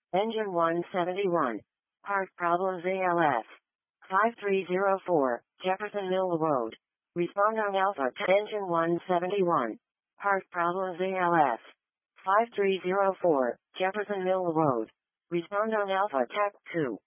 Engine 171. Heart problems ALS. 5304, Jefferson Mill Road. Respond on Alpha to Engine 171. Heart problems ALS. 5304, Jefferson Mill Road. Respond on Alpha Tech 2.